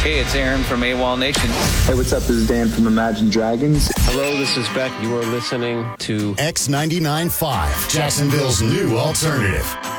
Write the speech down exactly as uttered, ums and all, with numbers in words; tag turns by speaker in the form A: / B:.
A: Hey, it's Aaron from AWOL Nation.
B: Hey, what's up? This is Dan from Imagine Dragons.
C: Hello, this is Beck. You are listening to
D: X ninety-nine point five, Jacksonville's new alternative.